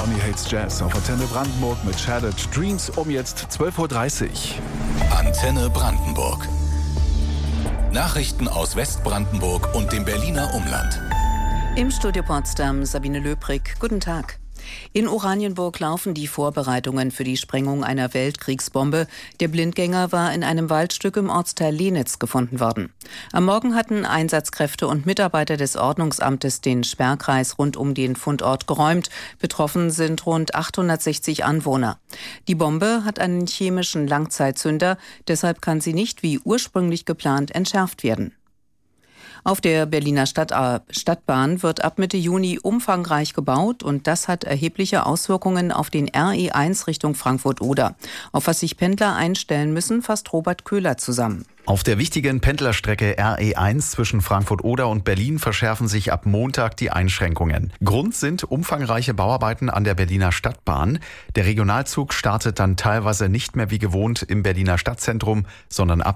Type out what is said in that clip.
Johnny Hates Jazz auf Antenne Brandenburg mit Shattered Dreams um jetzt 12.30 Uhr. Antenne Brandenburg. Nachrichten aus Westbrandenburg und dem Berliner Umland. Im Studio Potsdam Sabine Löbrig. Guten Tag. In Oranienburg laufen die Vorbereitungen für die Sprengung einer Weltkriegsbombe. Der Blindgänger war in einem Waldstück im Ortsteil Lenitz gefunden worden. Am Morgen hatten Einsatzkräfte und Mitarbeiter des Ordnungsamtes den Sperrkreis rund um den Fundort geräumt. Betroffen sind rund 860 Anwohner. Die Bombe hat einen chemischen Langzeitzünder, deshalb kann sie nicht wie ursprünglich geplant entschärft werden. Auf der Berliner Stadtbahn wird ab Mitte Juni umfangreich gebaut und das hat erhebliche Auswirkungen auf den RE1 Richtung Frankfurt-Oder. Auf was sich Pendler einstellen müssen, fasst Robert Köhler zusammen. Auf der wichtigen Pendlerstrecke RE1 zwischen Frankfurt-Oder und Berlin verschärfen sich ab Montag die Einschränkungen. Grund sind umfangreiche Bauarbeiten an der Berliner Stadtbahn. Der Regionalzug startet dann teilweise nicht mehr wie gewohnt im Berliner Stadtzentrum, sondern ab